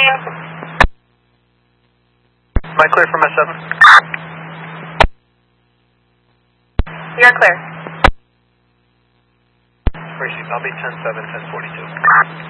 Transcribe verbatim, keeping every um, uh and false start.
Am I clear from S seven? You're clear. Racing, I'll be ten seven, ten forty-two.